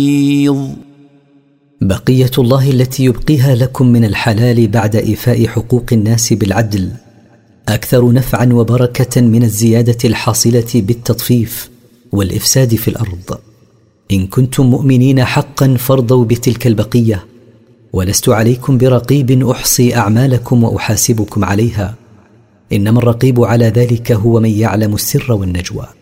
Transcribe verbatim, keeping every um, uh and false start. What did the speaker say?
بقية الله التي يبقيها لكم من الحلال بعد إيفاء حقوق الناس بالعدل أكثر نفعا وبركة من الزيادة الحاصلة بالتطفيف والإفساد في الأرض. إن كنتم مؤمنين حقا فارضوا بتلك البقية، ولست عليكم برقيب أحصي أعمالكم وأحاسبكم عليها، إنما الرقيب على ذلك هو من يعلم السر والنجوى.